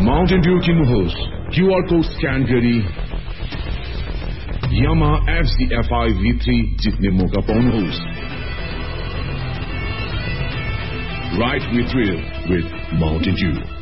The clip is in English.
Mountain Dew किन्नुहोस् QR code scan गरी Yamaha FZFI V3 जित्ने मौका पाउनुहोस्. Ride with thrill with Mountain Dew.